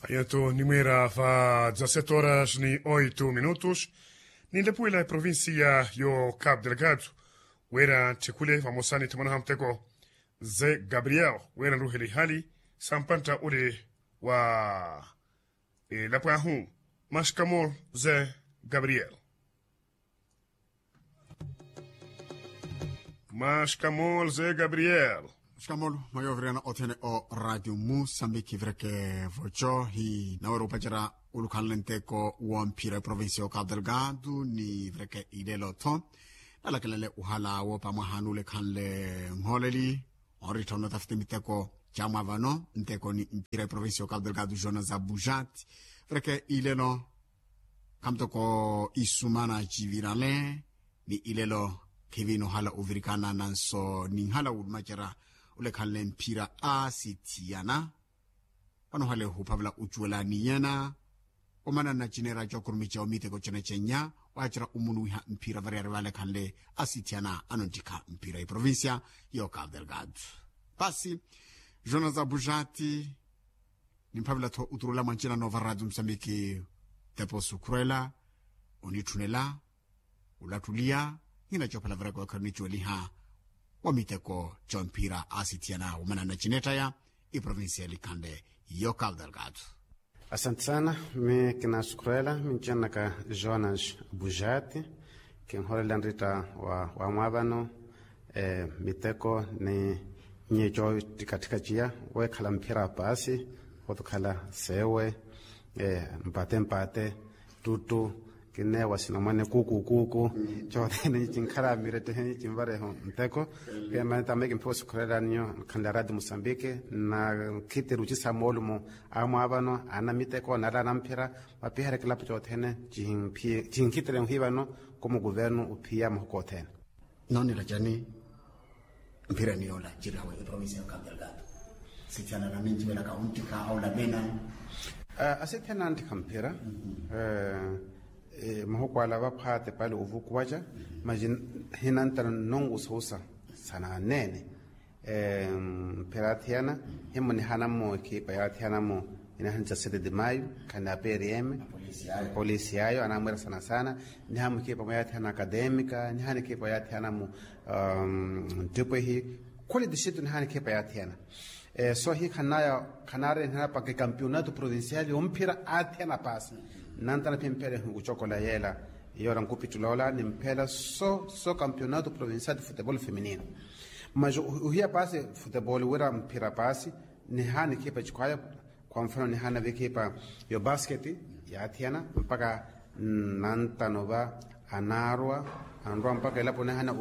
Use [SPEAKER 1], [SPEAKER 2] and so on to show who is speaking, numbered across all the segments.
[SPEAKER 1] Ayato nimera fa 17 horas ni 8 minutos. Nindepuila provincia yo Cabo Delgado. Wera chekule famosani tamana hamteko. Ze Gabriel. Wera ruheli hali. Sampanta ule wa lapahu. Mashkamo Ze Gabriel. Mashkamol Ze Gabriel.
[SPEAKER 2] Shkamol mayovrena otene o radio Mosambiki vreke vocho hi na Europa jara ulukanlente ko wampire province o Cabo Delgado ni vreke idelo ton ala kelele uhala wo pa mahanule kanle ngoleli oritono taftemite ko chama vano nteko ni impire province o Cabo Delgado zona za Bujat vreke ilelo kamto ko isumana jivirale ni ilelo kevino hala uvirikana nanso ni hala udmajara ule kalen pira asitiana pano hale hupavla uchuela niyana omana na jinera jokurmicha omite ko chene chenya wachira umunu ha mpira variare vale kanle asitiana anontika mpira provincia yo Cabo Delgado pasi zona za Bujati ni mpavla to uturula manchina nova radio Msambiki tepo sukrela unitunela ulatulia ina chopala vrako karnicho liha wamiteko chompira asitiana umana na chineta ya provincia Likande yo Cabo Delgado.
[SPEAKER 3] Asante sana, mi kina sukrela minchana ka Jonas Bujati kinhore landrita wa mwabano miteko ni nyejo katika jia we kala mpira pasi hoto kala sewe mpate tutu kine wasinamane kuku chote ni chinkara mirete ni chimbare ho nteko ke manta mege mposo krela nyo kandaradi Mosambike na kiteru chisa molumo amo abano ana miteko na dana mpira mapihare klapu chote ne chinkitere hibano como governo upia mkote
[SPEAKER 2] noni la jani mpira ni ola jirawe province ya Cabo Delgado sitiana na minji wala kaunti ka au la mena
[SPEAKER 3] asitena antikampira mahokwala baphate pale uvukwaja majin hinantana nongu sosa sana nene peratiana hemoni hanamo ki peratiana mo ina hanja 7 de mayo kana PRM polisi ayo anamwera sana ni hamu ki peratiana academica ni hani ki peratiana mo tepehi kole dishitu ni hani ki peratiana so hi kanare na pa campeonato provinciale ompira atiana pasi nantana pempere uchokola yela yora nkupitulola ni mpela so campeonato provinciale de futebol feminino mas uhia pasi futebol wera mpira pasi ni hani kipa chikwaya kwa mfano ni hana vikipa yo basket ya atiana mpaka nantanova anarwa mpaka ilapo ni hana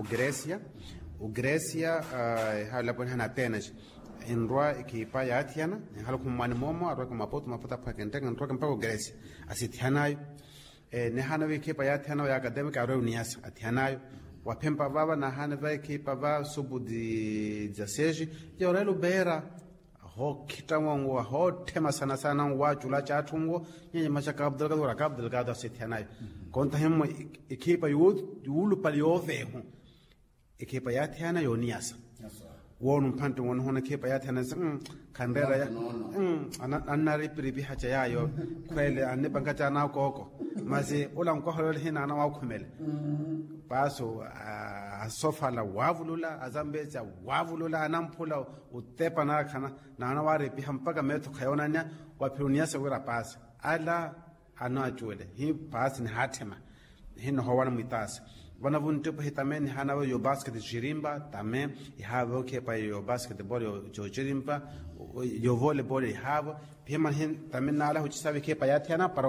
[SPEAKER 3] Ugrecia halapo ni hana tennis inrwa ikipa ya atiana halo kumani momo arwa maputa pakenteng ntoka mpaka Grecia asitianayo ne hana ikipa ya atiana ya academic arwa uniasa atianayo wapempa baba na hana ikipa ba subu di jaseji ya orelo bera ho kitamwango ho tema sana wa chula chatungo nyenye machaka Cabo Delgado asitianayo konta hemo ikipa yulu paliovehu ikipa ya atiana yoniasa wonu mpanto wonu hona kepa ya tana kandera ya anari pribi hacha yayo kwele anibanga jana koko mazi ola mkoholo hina na wakumele baso asofa la wavulula azambeza wavulula anampula utepa na kana na anawari bi hampaka meto khayona nya wapirunia se wera pas ala anachule hi pas ni hatema hino hawana mitasa wana vunte pa hitameni hanawo yo basket jirimba tame ihavo ke pa yo basketball yo jirimba yo volleyball ihavo pima hin tamen nala huchisabe ke pa yatiana para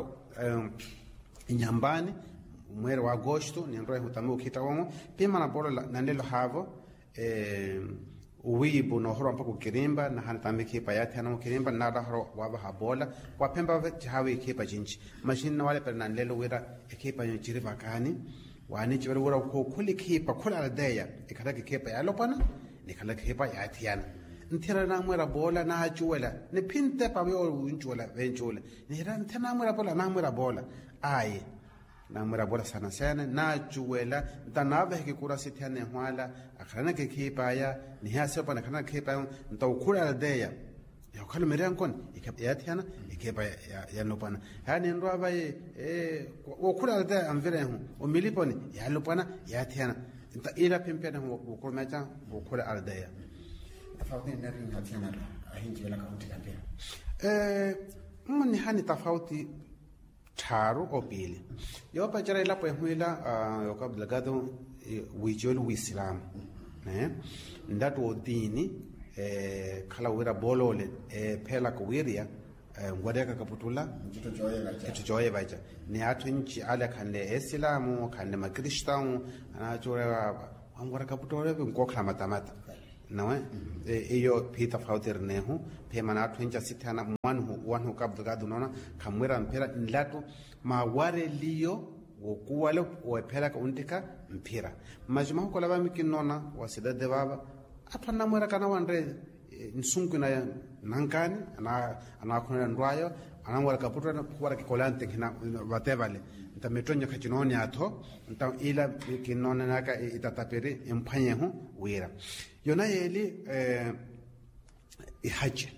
[SPEAKER 3] inyambani mwezi wa agosto ni nroe hutame ukitawomo pima na bolo na nelo havo uwibu no horo mpako kirimba na hanatame ke pa yatiana kirimba nada horo waba habola kwa pemba hawe ke pa jinchi machine wale per na nelo wera ke pa yo jiriva kani wani chibere wora ko kuli kipa kula aldeya ikala kipa ya lopana nikala kipa ya atiana ntira na mwera bola na hachuela ni pinte pa yo unchuela venchuela ni ran tena mwera bola na mwera bola ai na mwera bola sana na chuela tanave ke kura sitiane hwala akana ke kipa ya ni hasa pa na kana kipa nta ukula aldeya ya khalo mere kon ikap ya thiana ikepa ya lopana hani ndo aba o khula da amvere hu o miliponi ya lopana ya thiana inta ila pempena hu ko mecha o khula aldaya
[SPEAKER 2] tofauti nani hatiana ahinji wala kaunti kambia
[SPEAKER 3] mni hani tofauti tharu o pili yo pa jara ila pa huila yo Cabo Delgado wijol wislam ndatu dini khala wira bolole phela ko wiria ngwadeka kaputula kitu joye baja ni atu nchi ala khande islamu khande makristau ana chora angwara kaputole ngokhala matamata nawe iyo pita fauter nehu pe manatu ncha sitana mwanhu Cabo Delgado nona kamwera mpira nlatu maware liyo wokuwale wepela ka untika mpira majuma ko laba mikinona wasida de baba apana mwera kana wandre nsunku na nankani ana khona ndwayo ana mwera kaputra na kwara kikolante kina batevale nta metonya kachinoni atho nta ila mikinona naka itatapere emphanyehu wira yona yeli ihaje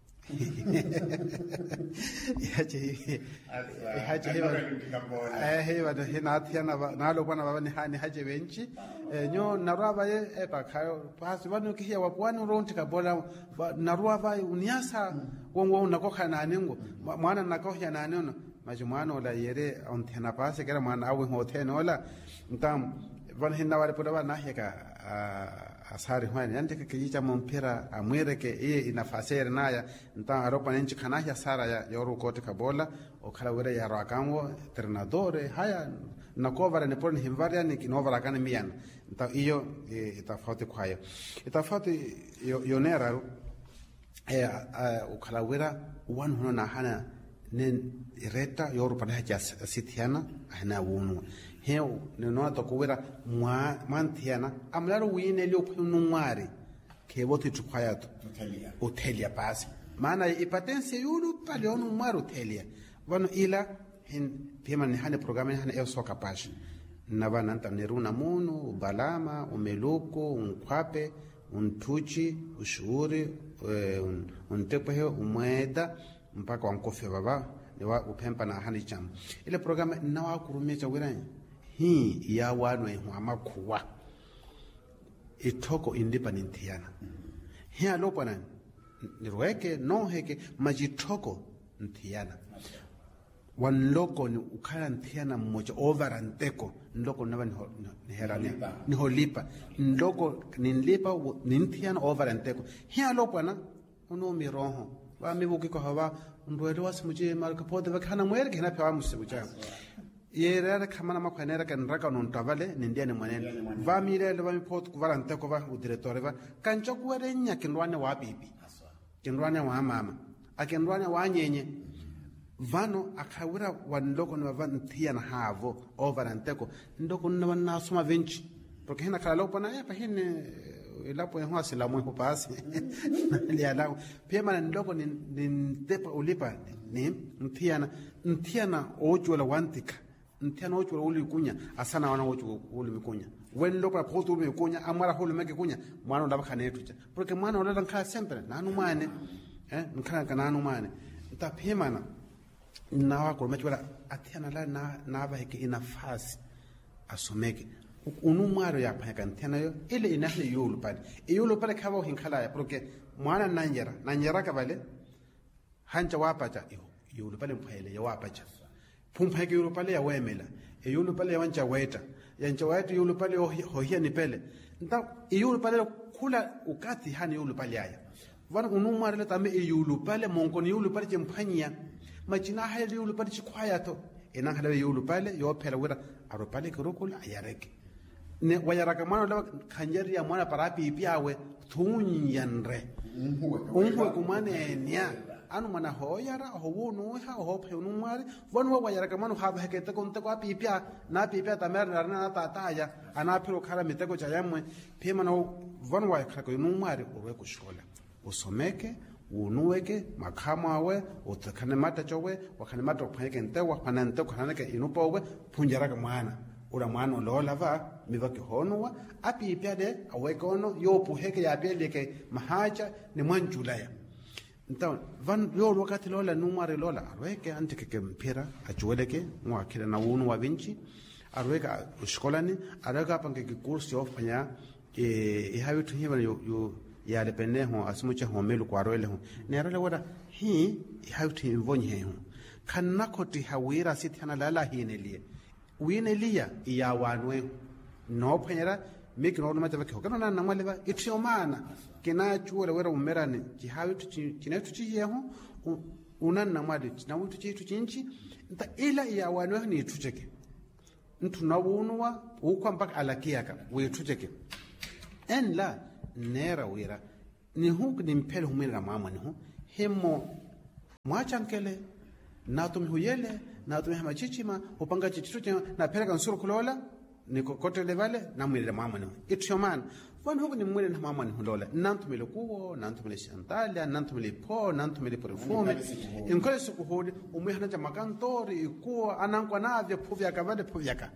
[SPEAKER 3] heba hina thiana nalo bana baba ni hani haje benchi nyo naraba ye bakhayo pasi banu kiya wapwani ronti kabola naraba uniasa wongo nakokhana ningo mwana nakohya naneno majumano la yere on thena pase kera mwana awe hotheno ola ntam van hinna wale poda na heka asari hwani yandika kijicha mpira amwere ke inafasere naya nta aropa nenchi kana ya sara ya yoru kote kabola okhala were ya rakango entrenadore haya nakovara ne pon himvaria ni kinovara kana mian nta iyo itafauti kwayo itafauti yonera okhala wera wan hono na hana nen ireta yoru pana haja sithiana hana wunu heu no to kuwera mantiana amlaro wine lyo kunungwari ke bothi tukhayato hotelia pasi maana ipatense yulu pale onu mwaru hotelia vano ila hin pema ni hane programa hane e soka pashi na bana ntaneruna munu balama umeluko unkhwape untuchi ushuuri untepehe umweda mpaka wankofe baba lewa upempa na hane cham ile programa nawa kurumecha wirani hi ya wanwe amakhuwa itoko independent yana hi alopana nirweke no heke majitoko ntiyana wan loko ni ukhala ntiyana mmoja over anteko ndoko naba ni herane ni holipa ndoko ninlipa nintiyana over anteko hi alopana uno miroho ba mibuki ko hawa ndwele wasimuje marka pode bakana mwere kena pwa musibuja yera khamana makhwanera kan raka non tavale nindiane mwanene va mirele va mipot ku varante ko va udirettore va kancha ku werenya kindwane wa bibi kindwane wa mama akindwane wa nyenye vano akhawira wanloko na va ntiana havo overante ko ndoko na na suma venchi porque hina kala lopana ya pahine ilapo ho asilamu ho pasi liala pema ndoko ni tepa ulipa ni ntiana ojola wantika ntiana ojola uli kunya asana wana ojola uli mikunya wendo pa photo uli mikunya amara holu meke kunya mwana ndaba khanetucha porque mwana ola nkha sempre nanu mane nkha kananu mane nta pema na wako mechwala atiana la na ba heke inafasi asomeke unumaro ya phaka ntiana yo ile inahle yulu pale khabo hinkhala ya porque mwana nanjera ka bale hancha wapacha yulu pale mphele ya wapacha phumpheke yulu pale ya wemela yulu pale ya wancha weta yancha weta yulu pale hohia ni pele nta yulu pale khula ukati hani yulu pale aya vana unumaro le tame yulu pale monko ni yulu pale chemphanya machina haya yulu pale chikhwaya to enanghala yulu pale yo phela wera aro pale kurukula ayareke ne wayaraka mwana la khanjeri ya mwana parapi ipiawe thunyanre unhwe kumane nya anu mana hoyara howunu ha hophe unumari vonu wayaraka mwana haba hekete konte kwa pipia na pipia tamer na tataya ana phiro khala miteko cha yamwe phema na vonu wayakaka unumari owe kushkola usomeke unuweke makhama awe utakane mata chowe wakane mata pheke ntewa panante khanake inupowe phunjara ka mwana ura mwana lola va mivaki honwa api piade awekono yo puheke ya piade ke mahacha ni mwanjulaya então van yo wakati lola numare lola arweke antike ke mpira achueleke ngwa kile na unu wa vinci arweka skolani arweka pange ke kursi of panya hayo tu hiva yo ya depende ho asmuche ho melu kwa roele ho ne roele wada hi hayo tu invonye ho kanna koti hawira sithana lala hinelie winelia ya wanwe no panyara miki no mata ke kana na namwaleva itiomana kina chuole wera umerane ki hayo tu kina tu yeho unan namwadi na wutu chitu chinchi nta ila ya wanwe ni tucheke ntu na wunwa ukwa mpaka alakiaka we tucheke en la nera wira ni huk ni mpele humira mama ni hu hemo mwachankele na tumhuyele na tumhama chichima upanga chichitu na pera kansuru kulola ni kokote levale na mwile mama ni ityoman wan huk ni mwile na mama ni hulola nantumile kuwo nantumile shantalia nantumile po nantumile perfume inkole sukuhudi umihana jamakantori ikuwa anankwa navya puvyaka vale puvyaka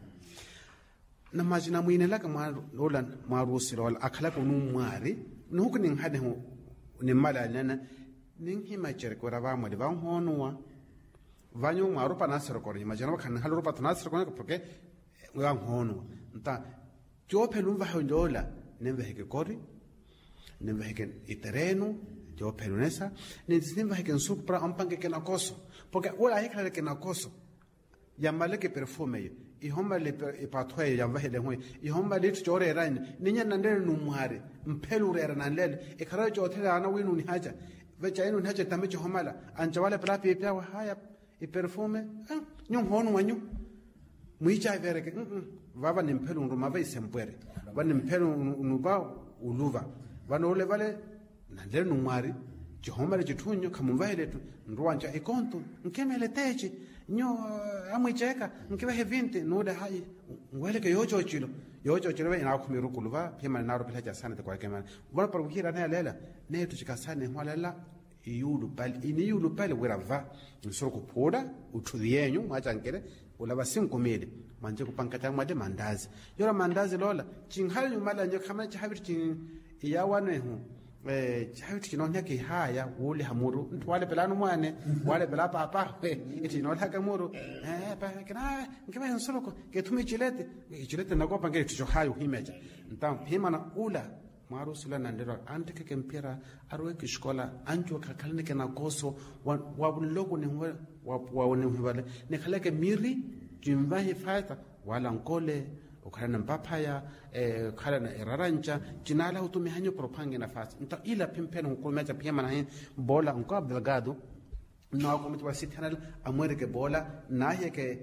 [SPEAKER 3] na majina mwine laka lola marusi lola akala ko numari no ko ning hade ho ni mala nana ning hima cer ko rava mo de van honwa vanyo maru panasero ko ni majina kan halu pa tanasero ko porque van honwa nta jo pelu va hondola nembe heke kori nembe heke itereno jo pelunesa ni nembe heke supra ampange ke na koso porque ola hekala ke na koso yamale ke perfume ihomba le pathoe ya vahele ho ihomba le tjore ran ninya nandele numhare mphelu rera nanlele ekhara jothela ana winu ni haja vecha inu haja tamecho homala anjawala plapi pya wa haya perfume nyu honu wanyu muicha vereke vava ni mphelu nduma va isempwere va ni mphelu nuba uluva vano ole vale nandele numari jihomba le jithunyo khamuvahele tu ndwanja ikonto nkemele teche nyo amwicheka nkiba hevinte nude hai ngweleke yocho chilo ina khumiru kuluva phema naro phela cha sana kwa kemana bona par kuhira na lela ne tu chikasane hwalela yulu pali wirava nsoro kuphoda uthuyenyu mwachankele ulaba 5 mili manje kupankata mwade mandazi yora mandazi lola chinghali mala nyo khamana chahabir chin iyawane hu chahabir chino nyake haya wuli hamuru ntwale pelano mwane wale pela papa iti no thaka muru pa kana ngiba nsoro ko ke thumi chilete na kopa ngeli ticho hayo himeja ntam himana ula marusula nandero antike kempira arwe kishkola anjo kakalne ke na koso wa bulogo ni wa ni hwale ne khaleke miri jimba hifata wala nkole ukhala mpapaya khala na erarancha jinala utumi hanyo propange nafasi nta ila pimpeno kumecha pia mana bola nko abdelgado no ko mtu wasithanal amwereke bola naye ke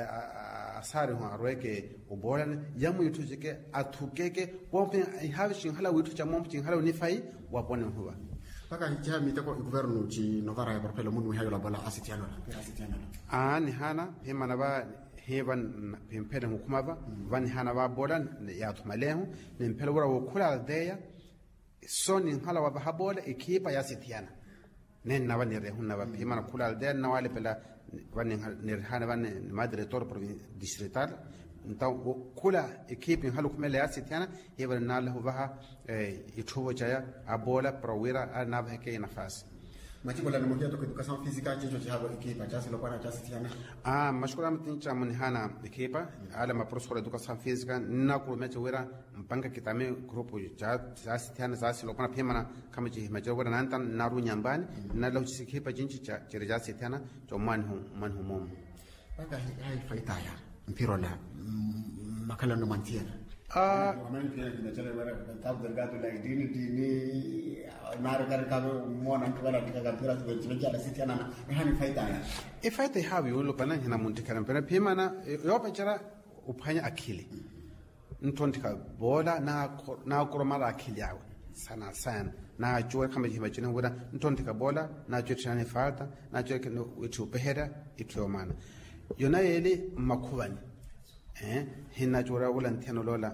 [SPEAKER 3] asare ho arweke ubola yamu yutujike athukeke pompe ihawe shinhala witu cha mompu shinhala ni fai wapone huwa
[SPEAKER 2] paka hicha mitako governo chi novara ya propelo munu hayo la bola asitiano
[SPEAKER 3] ni hana pema na ba hevan pempele hukumava van hana ba bola ya tumalehu ne mpele wora wokula deya soni hala wa bahabola ikipa ya sitiana nen na van re hunna ba pema na kula deya na wale pela van ne hana van madre tor distrital nta kula ekipa halu kumele ya sitiana hevan na lahu baha ituvo chaya abola prawira anava ke nafasi
[SPEAKER 2] machiko la moja to educação física chicho chabo equipa chasi lokwana chasi tiana
[SPEAKER 3] mashkura mtincha munihana equipa ala ma professor educação física na ku meche wera mpanga kitame grupo chasi tiana chasi lokwana phemana kama chi meche wera nantan naru nyambani na lo chi equipa jinchi cha chasi tiana to manhu mom
[SPEAKER 2] paka hai faitaya mpiro la makala no mantiera Romani pia kinachele wera Cabo Delgado la dini mara kama muona mtu wala katika mpira tumejiwekea la siti ana hani faida ya
[SPEAKER 3] ifaita hawi ulo pana hina muntikana mpira pima na yopa chara upanya akili ntontika bola na kuromara akili yawe sana na jua kama hima china wera ntontika bola na jua chana falta na jua itu behera ikiomana yona yeli makubani hina jura wala nteno lola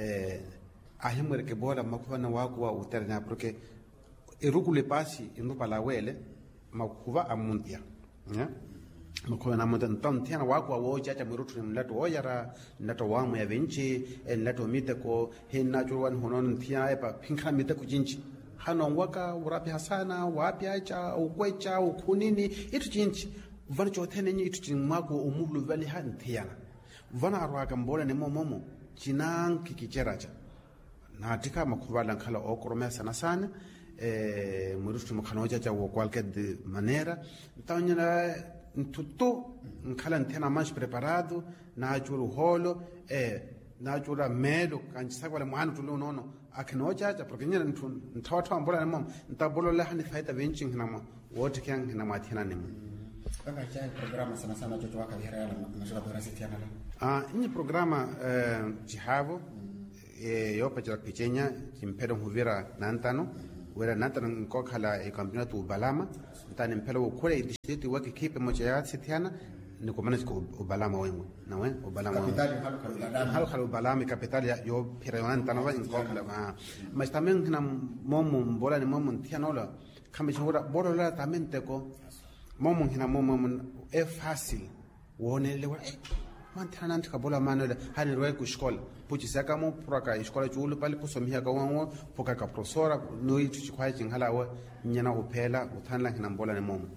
[SPEAKER 3] ahimere ke bola makubana wako wa uterna porque irukule pasi inupa la wele makuva amundia makubana amundia ntena wako wa woja cha mirutu mlato oyara nato wamu ya venchi nato mite ko hina jura honon ntia epa pinka mite ko jinchi hanongwaka urapi hasana wapi acha ukwecha ukunini itu chinchi vana chothene nyi itu chinmako umulu vali hantiana vana arwaka mbola ne momomo chinan kikicheracha na tika makubala kala okorome sana murustu mkhanoja cha qualquer de maneira então tudo nkhala ntena mais preparado na ajuru holo na ajura melo kanjisakwa le mwana tulo nono akinoja cha porque nyina ntawatwa mbola ne mom ntabolo la hani faita benching hinama wote kyang hinama thina ne
[SPEAKER 2] kaka cha programa sana jojo waka hera na mashaka bora sitiana
[SPEAKER 3] ni programa jihavo yo pachara pichenya chimpero huvira nantano wera nantano nkokhala e campeonato balama ntani mpelo ukole district wake kipe moja ya sitiana ni komana ko balama wengu nawe balama halo balama kapitali yo perionanta no nkokhala mas también na momo mbola ni momo ntianola kama chora borola tamente ko momo hina momo e fácil wonele wa mantana ntika bola mano hani roe ku escola puchi saka mo proka escola julu pale kusomia ka wango poka ka professora no itu chikwai chinghala wa nyana uphela uthanla hina mbola ne momo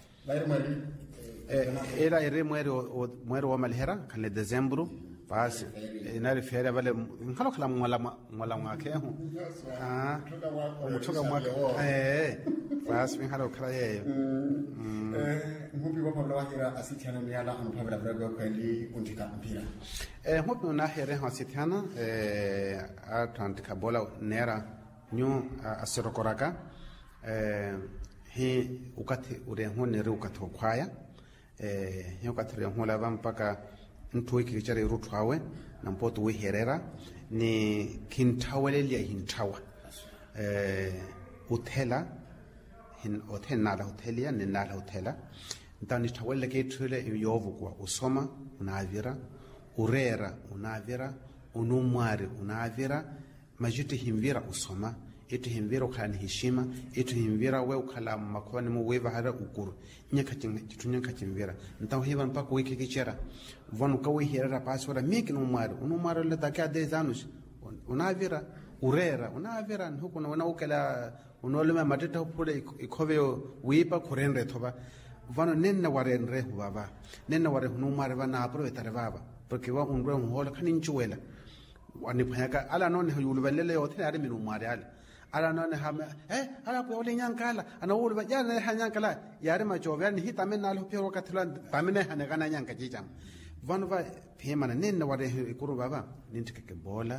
[SPEAKER 3] era ere mwero wa malhera kale dezembro basi inari fere vale ngalo khala mwala mwake ho mutoka mwaka basi ngalo khala yeyo
[SPEAKER 2] mhupi wa pabla wahira asitiana miala ampabla braga kweli undika mpira
[SPEAKER 3] mhupi na here asitiana atlantika bola nera nyu asirokoraka hi ukati ure hone ukati kwaya hi ukati re hola mpaka ntoi kichare rutwawe na mpoto we herera ni kintawelelia hintawa utela hin hotel nala hotelia ni nala hotela ntani tawele ke thule yovu kwa usoma unavira urera unavira unumwari unavira majiti himvira usoma itu himvira ukani heshima itu himvira we ukala makwani mu weva hara ukuru nyaka tunyaka chimvira ntaw hivan mpaka wiki kichera vonu ka we herera pasora miki unumwari le takia 10 anos unavira urera unavira huko na ukala unolema mateta pule ikove wipa kurendre thoba vano nenna warenre baba nenna ware hunumare bana apro etare baba porque wa unre hola kanin chuela wani phaka ala non yulu belele yothina ari minu mare ala non ha ala po le nyankala ana ulu ba yana ha nyankala yare ma jove ni hitame nalo pero katlan tamine hane kana nyanka jijam vano va phemana nenna ware ikuru baba nintike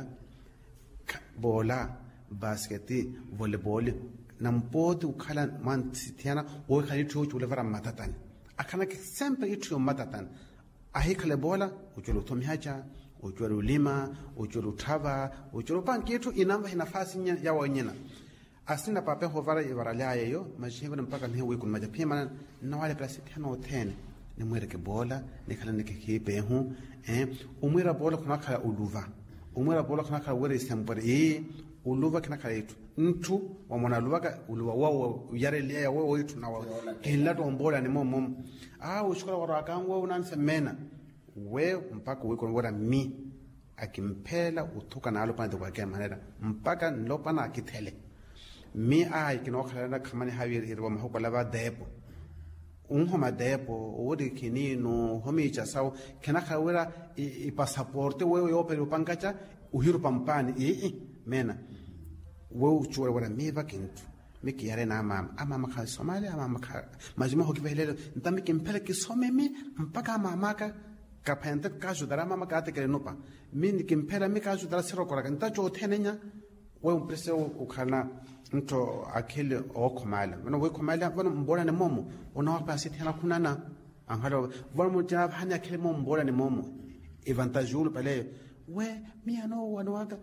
[SPEAKER 3] bola basketi volleyball nampotu khala man sitiana o khali thu chule vara matatan akana ke sempre itu matatan ahi khale bola uchulo tomihacha uchulo lima uchulo thava uchulo pankitu inamba nafasi ya wanyena asina pape hovara ivarala yeyo mashiva mpaka ni weekend majapima na wale plus sitiana o 10 ni mwere ke bola ni khala ni ke kipe hu umwera bola kuna khala uluva umwera bola kuna khala were sempore uluva kana kaletu ntu wa mwana luvaga uluva wao yarelia ya wewe itu na wao kila tombola ni momo ushukura wara kangwa unansemena we mpaka wiko ngora mi akimpela utuka nalo pande kwa kema manera mpaka nilopana akithele mi ikinokhala khamani haviri irwa mahoko lava depo unhoma depo odi kinino homicha saw kana khawera I passaporte wewe yope upangacha uhiru pampani mena wewe chura wala miva kintu miki yare na mama kha Somalia mama kha majima hokibelelo ntamiki mpele kisomemi mpaka mamaka kapenta kajudara mama kate kelenopa mini kimpela mikajudara siro koraka ntacho thenenya wewe mprese ukhala nto akile okhomala bona we khomala bona mbona ne momo unawapa sithena kunana angalo bona mutjana phanya khile momo mbona ne momo avantajul pale we miano wanawaka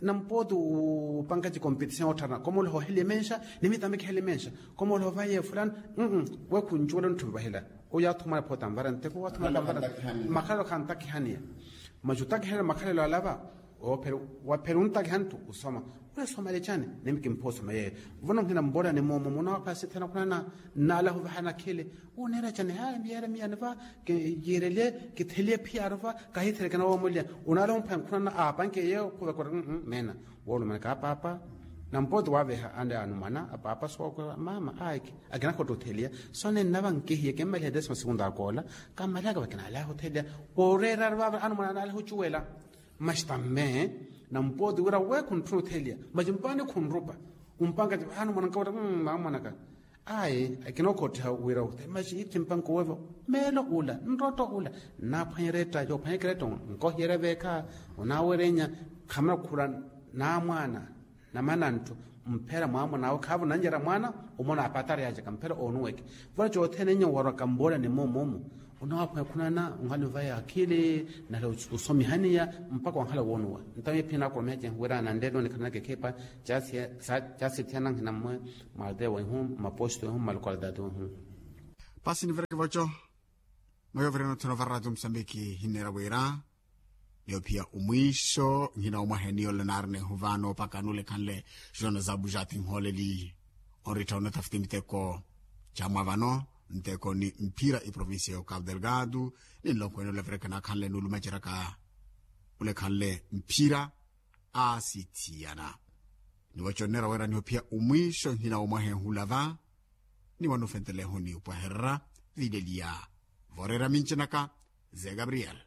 [SPEAKER 3] nampodu pangaji competition otana como lo helemensha nimitame helemensha como lo vaye fulan we kunjula ntu bahela oya thuma pota mbarante ko wathuma lambara makalo khanta khania majutaki hela makalo alava o pero wa perunta ghantu usoma we somale chane nimiki mposo maye vono ngina mbona ne momo mona pasi tena kuna na lahu bahana khile unera chane ha biara mi anva ke yerele ke thele phiarva kahi threkana o mulya unalo pham kuna a banke ye ko ko mena wolu man ka papa na mpoti waveha ande anu mana apa soko mama aiki akina ko hotelia sone naba nkihi ke mali hades segunda kola kamala ka bakina la hotelia porera baba anu mana ala huchuela mashtamme na mpoti wira we kun hotelia majimpane kun rupa umpanga anu mana ka mama naka ai akina ko ta wira hotel maji timpan ko wevo melo ula nroto ula na phanyereta yo phanyereta ko hireveka una werenya khamra khuran na mwana na manantu mpera mwamu nawo khavu nanjera mwana umona apatari yaje kampera onuweke vona jo thene nya wara kambola ne momo unawa kunana ungali vaya akili na lo usomi hania mpaka wahala wonwa ntaye pina kwa meje wera na ndelo ne kana kepa jasi tena na mwe malde wa hum maposto hum malqualidade hum
[SPEAKER 2] pasi ni vreke vocho moyo vreno tuna varado Msambiki hinera wera leo pia umwisho ngina umahenio lenarne huvano pakanule kanle jona zabujati ngholeli onritauna tafti miteko chama vano nteko ni mpira i provinsia ya Cabo Delgado ni lokweno levreka na kanle nulu machiraka ule kanle mpira asitiana ni wachonera wera ni pia umwisho ngina umahen hulava ni wanufentele honi upaherra videlia vorera minchenaka Ze Gabriel.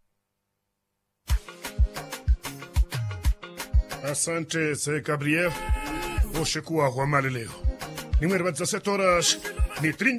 [SPEAKER 1] Asante Ze Gabriel, oshekuwa kwa mali leo. Ni mwere 17 horas ni 30